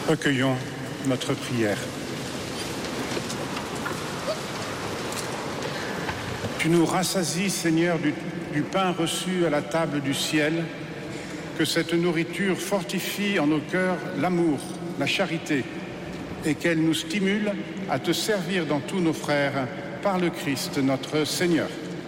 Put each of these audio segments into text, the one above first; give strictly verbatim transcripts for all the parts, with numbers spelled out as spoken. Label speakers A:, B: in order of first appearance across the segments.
A: Recueillons notre prière. Tu nous rassasies, Seigneur, du, du pain reçu à la table du ciel, que cette nourriture fortifie en nos cœurs l'amour, la charité, et qu'elle nous stimule à te servir dans tous nos frères par le Christ notre Seigneur.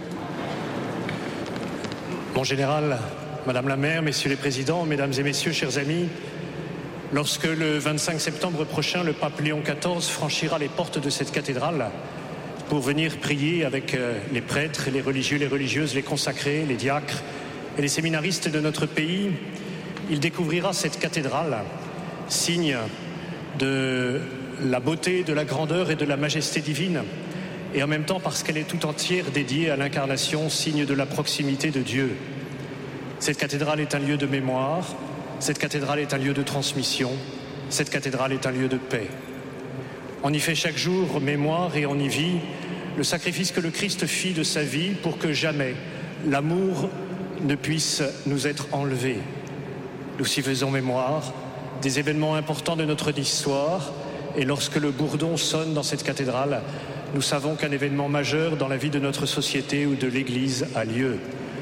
B: Mon général, Madame la maire, Messieurs les présidents, Mesdames et Messieurs, chers amis, lorsque le vingt-cinq septembre prochain, le pape Léon quatorze franchira les portes de cette cathédrale pour venir prier avec les prêtres, les religieux, les religieuses, les consacrés, les diacres et les séminaristes de notre pays, il découvrira cette cathédrale, signe de la beauté, de la grandeur et de la majesté divine, et en même temps parce qu'elle est tout entière dédiée à l'incarnation, signe de la proximité de Dieu. Cette cathédrale est un lieu de mémoire, cette cathédrale est un lieu de transmission, cette cathédrale est un lieu de paix. On y fait chaque jour mémoire et on y vit le sacrifice que le Christ fit de sa vie pour que jamais l'amour ne puisse nous être enlevé. Nous y faisons mémoire des événements importants de notre histoire, et lorsque le bourdon sonne dans cette cathédrale, nous savons qu'un événement majeur dans la vie de notre société ou de l'Église a lieu.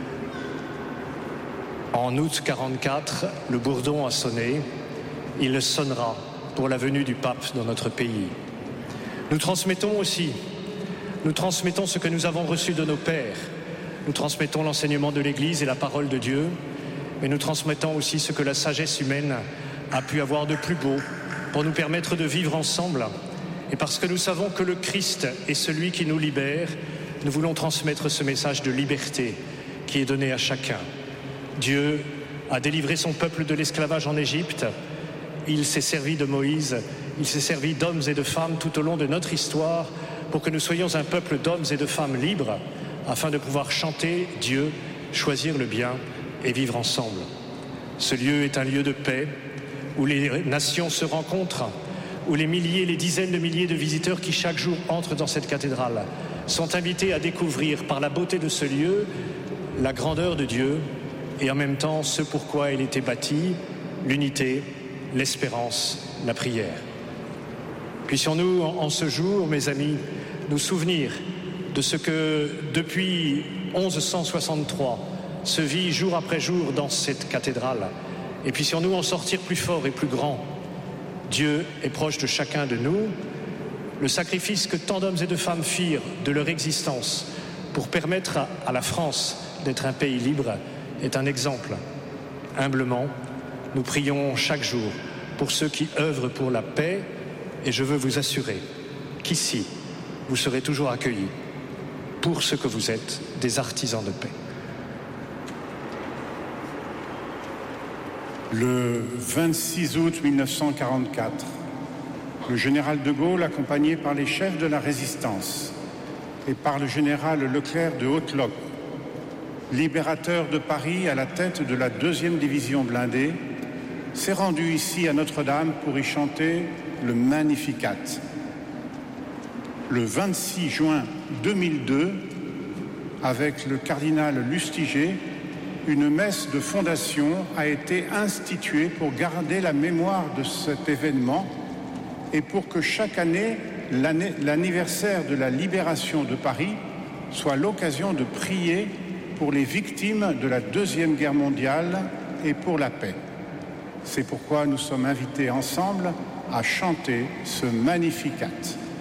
B: En août quarante-quatre, le bourdon a sonné, il sonnera pour la venue du pape dans notre pays. Nous transmettons aussi, nous transmettons ce que nous avons reçu de nos pères, nous transmettons l'enseignement de l'Église et la parole de Dieu, mais nous transmettons aussi ce que la sagesse humaine a pu avoir de plus beau pour nous permettre de vivre ensemble. Et parce que nous savons que le Christ est celui qui nous libère, nous voulons transmettre ce message de liberté qui est donné à chacun. Dieu a délivré son peuple de l'esclavage en Égypte. Il s'est servi de Moïse, il s'est servi d'hommes et de femmes tout au long de notre histoire pour que nous soyons un peuple d'hommes et de femmes libres afin de pouvoir chanter Dieu, choisir le bien et vivre ensemble. Ce lieu est un lieu de paix où les nations se rencontrent, où les milliers, les dizaines de milliers de visiteurs qui chaque jour entrent dans cette cathédrale sont invités à découvrir par la beauté de ce lieu la grandeur de Dieu et en même temps ce pourquoi il était bâti, l'unité, l'espérance, la prière. Puissions-nous en ce jour, mes amis, nous souvenir de ce que depuis mille cent soixante-trois se vit jour après jour dans cette cathédrale, et puissions-nous en sortir plus forts et plus grands. Dieu est proche de chacun de nous. Le sacrifice que tant d'hommes et de femmes firent de leur existence pour permettre à la France d'être un pays libre est un exemple. Humblement, nous prions chaque jour pour ceux qui œuvrent pour la paix, et je veux vous assurer qu'ici, vous serez toujours accueillis pour ce que vous êtes, des artisans de paix.
A: Le vingt-six août mille neuf cent quarante-quatre, le général de Gaulle, accompagné par les chefs de la résistance et par le général Leclerc de Haute-Loc, libérateur de Paris à la tête de la deuxième division blindée, s'est rendu ici à Notre-Dame pour y chanter le Magnificat. Le vingt-six juin deux mille deux, avec le cardinal Lustiger, une messe de fondation a été instituée pour garder la mémoire de cet événement et pour que chaque année, l'anniversaire de la libération de Paris soit l'occasion de prier pour les victimes de la Deuxième Guerre mondiale et pour la paix. C'est pourquoi nous sommes invités ensemble à chanter ce Magnificat.